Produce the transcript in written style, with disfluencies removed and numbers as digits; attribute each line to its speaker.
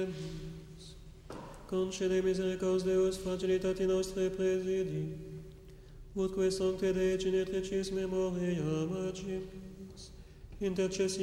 Speaker 1: concede misericordias Deus facilitati nostre presidi, utque sancte Dei genetricis memoria magicis, intercessione